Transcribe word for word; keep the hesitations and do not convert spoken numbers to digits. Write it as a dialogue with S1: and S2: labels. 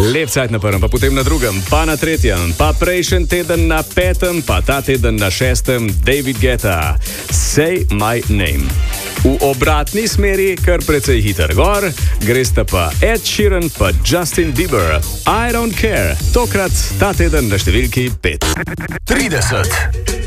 S1: Lep cajt na prvem, pa potem na drugem, pa na tretjem, pa prejšnji teden na petem, pa ta teden na šestem, David Guetta, Say My Name. V obratni smeri, kar precej hiter gor, gresta pa Ed Sheeran pa Justin Bieber, I Don't Care, tokrat ta teden na številki pet.
S2: trideset.